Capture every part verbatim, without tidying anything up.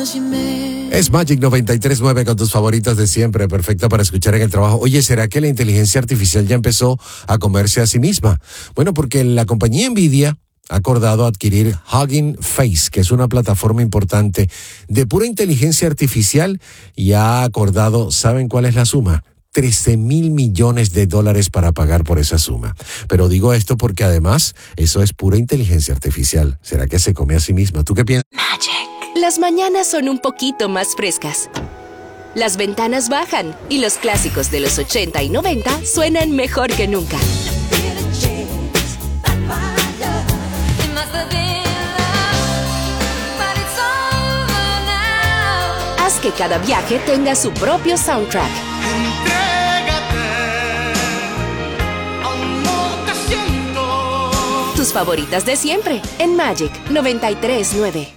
Es Magic noventa y tres punto nueve con tus favoritos de siempre, perfecta para escuchar en el trabajo. Oye, ¿será que la inteligencia artificial ya empezó a comerse a sí misma? Bueno, porque la compañía Nvidia ha acordado adquirir Hugging Face, que es una plataforma importante de pura inteligencia artificial, y ha acordado, ¿saben cuál es la suma? trece mil millones de dólares para pagar por esa suma. Pero digo esto porque además eso es pura inteligencia artificial. ¿Será que se come a sí misma? ¿Tú qué piensas? Magic. Las mañanas son un poquito más frescas. Las ventanas bajan y los clásicos de los ochenta y noventa suenan mejor que nunca. Haz que cada viaje tenga su propio soundtrack. Tus favoritas de siempre en Magic noventa y tres punto nueve.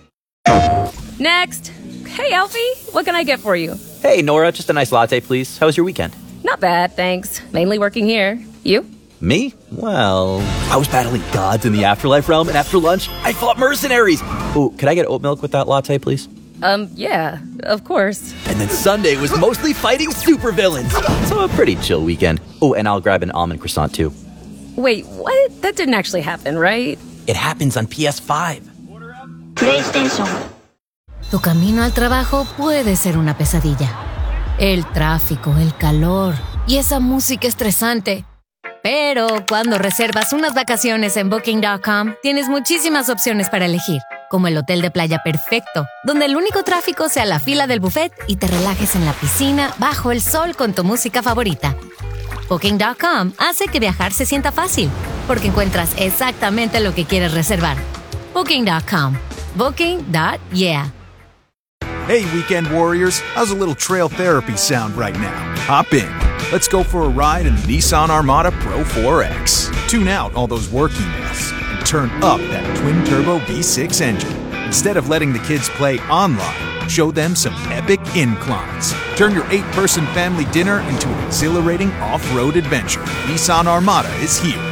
Next. Hey, Alfie, what can I get for you? Hey, Nora, just a nice latte, please. How was your weekend? Not bad, thanks. Mainly working here. You? Me? Well, I was battling gods in the afterlife realm, and after lunch, I fought mercenaries. Ooh, could I get oat milk with that latte, please? Um, yeah, of course. And then Sunday was mostly fighting supervillains. So a pretty chill weekend. Oh, and I'll grab an almond croissant, too. Wait, what? That didn't actually happen, right? It happens on P S five. PlayStation. Tu camino al trabajo puede ser una pesadilla. El tráfico, el calor y esa música estresante. Pero cuando reservas unas vacaciones en Booking punto com, tienes muchísimas opciones para elegir, como el hotel de playa perfecto, donde el único tráfico sea la fila del buffet y te relajes en la piscina bajo el sol con tu música favorita. Booking punto com hace que viajar se sienta fácil, porque encuentras exactamente lo que quieres reservar. Booking punto com. Booking. Yeah. Hey, weekend warriors. How's a little trail therapy sound right now? Hop in. Let's go for a ride in the Nissan Armada Pro four X. Tune out all those work emails and turn up that twin-turbo V six engine. Instead of letting the kids play online, show them some epic inclines. Turn your eight-person family dinner into an exhilarating off-road adventure. Nissan Armada is here.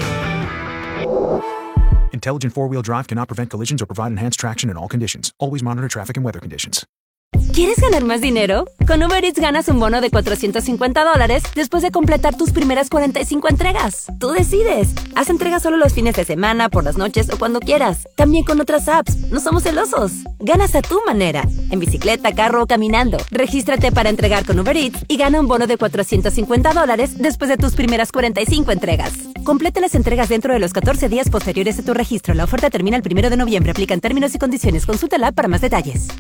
Intelligent four-wheel drive cannot prevent collisions or provide enhanced traction in all conditions. Always monitor traffic and weather conditions. ¿Quieres ganar más dinero? Con Uber Eats ganas un bono de cuatrocientos cincuenta dólares después de completar tus primeras cuarenta y cinco entregas. Tú decides. Haz entregas solo los fines de semana, por las noches o cuando quieras. También con otras apps. No somos celosos. Ganas a tu manera. En bicicleta, carro o caminando. Regístrate para entregar con Uber Eats y gana un bono de cuatrocientos cincuenta dólares después de tus primeras cuarenta y cinco entregas. Completa las entregas dentro de los catorce días posteriores a tu registro. La oferta termina el primero de noviembre. Aplican términos y condiciones. Consulta la app para más detalles.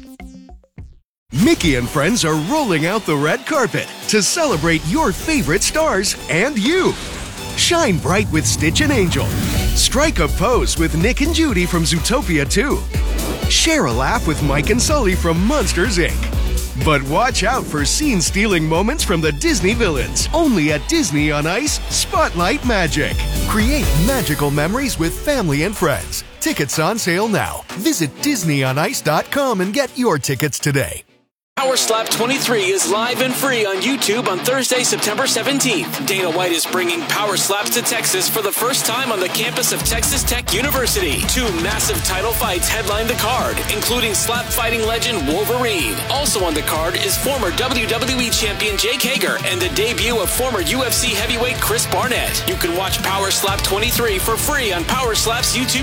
Mickey and friends are rolling out the red carpet to celebrate your favorite stars and you. Shine bright with Stitch and Angel. Strike a pose with Nick and Judy from Zootopia two. Share a laugh with Mike and Sully from Monsters, Incorporated. But watch out for scene-stealing moments from the Disney villains. Only at Disney on Ice Spotlight Magic. Create magical memories with family and friends. Tickets on sale now. Visit Disney on Ice dot com and get your tickets today. Power Slap twenty-three is live and free on YouTube on Thursday, September seventeenth. Dana White is bringing Power Slaps to Texas for the first time on the campus of Texas Tech University. Two massive title fights headline the card, including slap fighting legend Wolverine. Also on the card is former W W E champion Jake Hager and the debut of former U F C heavyweight Chris Barnett. You can watch Power Slap twenty-three for free on Power Slap's YouTube